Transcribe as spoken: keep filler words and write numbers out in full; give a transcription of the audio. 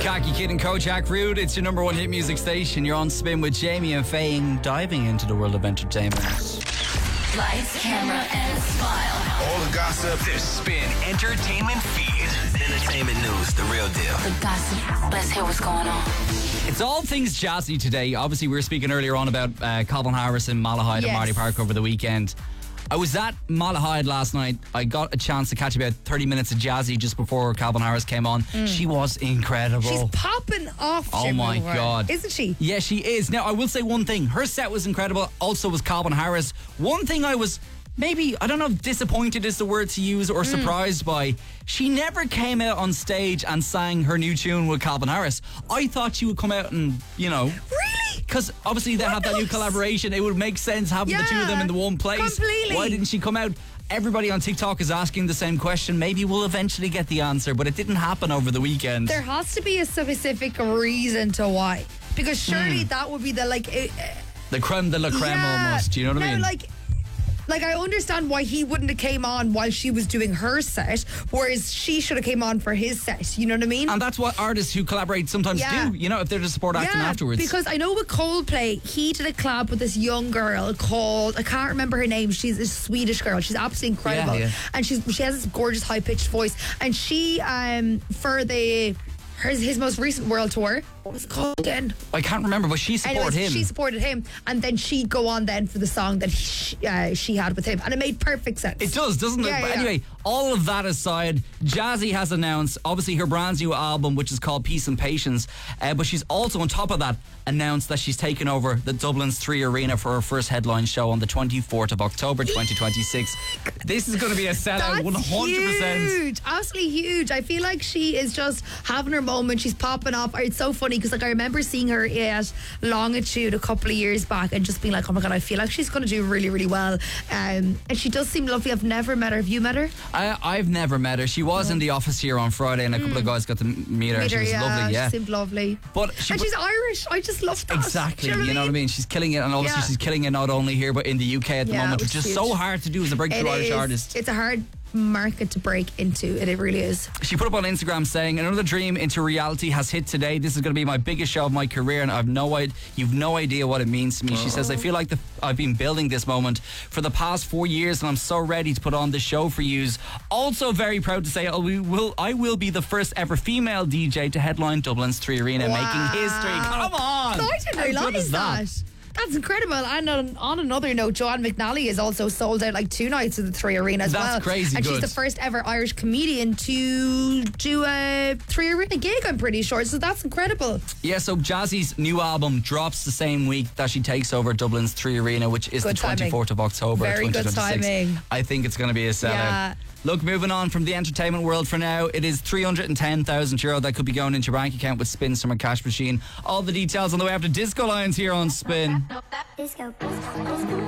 Khaki Kid and Kojak Rude, it's your number one hit music station. You're on Spin with Jamie and Faye, diving into the world of entertainment. Lights, camera, and smile. All the gossip. The Spin Entertainment Feed. Entertainment news, the real deal. The gossip. Let's hear what's going on. It's all things jazzy today. Obviously, we were speaking earlier on about uh, Calvin Harris and Malahide Yes. and Marty Park over the weekend. I was at Malahide last night. I got a chance to catch about thirty minutes of jazzy just before Calvin Harris came on. Mm. She was incredible. She's popping off. Oh my everywhere. God. Isn't she? Yeah, she is. Now, I will say one thing. Her set was incredible. Also was Calvin Harris. One thing I was maybe, I don't know if disappointed is the word to use or mm. surprised by, she never came out on stage and sang her new tune with Calvin Harris. I thought she would come out and, you know... Really? Because obviously they What have that new else? collaboration. It would make sense having Yeah, the two of them in the one place. completely. Why didn't she come out? Everybody on TikTok is asking the same question. Maybe we'll eventually get the answer, but it didn't happen over the weekend. There has to be a specific reason to why. Because surely Mm. that would be the, like... Uh, the creme de la creme yeah. almost. Do you know what no, I mean? like... Like, I understand why he wouldn't have came on while she was doing her set, whereas she should have came on for his set. You know what I mean? And that's what artists who collaborate sometimes Yeah. do, you know, if they're the support acting yeah, afterwards. because I know with Coldplay, he did a collab with this young girl called, I can't remember her name. She's a Swedish girl. She's absolutely incredible. Yeah, yeah. And she's she has this gorgeous high pitched voice. And she, um, for the her, his most recent world tour, what was it called again? I can't remember, but she supported Anyways, him. She supported him, and then she'd go on then for the song that he, uh, she had with him, and it made perfect sense. It does, doesn't it? Yeah, But yeah. anyway, all of that aside, Jazzy has announced, obviously, her brand new album, which is called Peace and Patience. Uh, but she's also, on top of that, announced that she's taken over the Dublin's Three Arena for her first headline show on the twenty-fourth of October, twenty twenty-six. This is going to be a sellout, That's one hundred percent. huge, absolutely huge. I feel like she is just having her moment. She's popping off. It's so funny because, like, I remember seeing her at Longitude a couple of years back and just being like, oh my God, I feel like she's going to do really, really well. Um, and she does seem lovely. I've never met her. Have you met her? I, I've never met her. She was in the office here on Friday, and a couple of guys got to m- meet her. Meet and she her, was yeah. lovely, yeah. She seemed lovely. But she and put- she's Irish. I just love that. Exactly, Do you know what I mean? She's killing it, and obviously Yeah. she's killing it not only here but in the U K at the Yeah, moment, which which is is so huge. hard to do as a breakthrough It Irish is. artist. It's a hard market to break into. It, it really is. She put up on Instagram saying, "Another dream into reality has hit today. This is going to be my biggest show of my career, and I've no idea, you've no idea what it means to me." She says, "I feel like the, I've been building this moment for the past four years, and I'm so ready to put on this show for yous. Also very proud to say, oh, we will, I will be the first ever female D J to headline Dublin's Three Arena, Wow. making history." Come on! No, I didn't How good realise is that. That's incredible. And on, on another note, Joanne McNally is also sold out like two nights of the Three Arena as That's well. crazy And good. she's the first ever Irish comedian to do a Three Arena gig, I'm pretty sure. So that's incredible. Yeah, so Jazzy's new album drops the same week that she takes over Dublin's Three Arena, which is Good the timing. twenty-fourth of October, Very good twenty twenty-six. timing. I think it's going to be a sellout. Yeah. Look, moving on from the entertainment world for now, it is three hundred ten thousand euro that could be going into your bank account with Spins from a cash machine. All the details on the way after Disco Lions here on Spin. Disco.